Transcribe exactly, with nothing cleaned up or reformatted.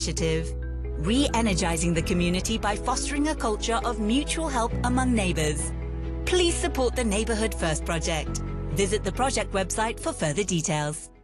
initiative, re-energizing the community by fostering a culture of mutual help among neighbours. Please support the Neighbourhood First project. Visit the project website for further details.